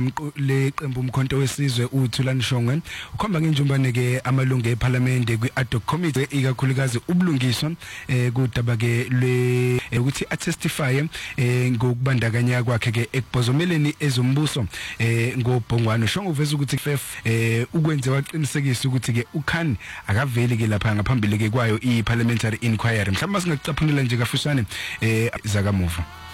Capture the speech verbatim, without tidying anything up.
leqembu umkhonto wesizwe uThulani Shongwe ukhomba ngenjumbane ke amalungu eParliament kwi ad hoc committee ikakhulukazi ubulungiswa eh kudaba ke le ukuthi attestify eh ngokubandakanya kwakhe ke ekubhozomeleni ezombuso eh ngobhongwane Shongwe uveza ukuthi F F eh ukwenze waqinisekisa ukuthi ke uKhan akaveli ke lapha ngaphambili ke kwayo iParliamentary inquiry mhlawumbe singacaphunela nje kafushane eh zakamuva.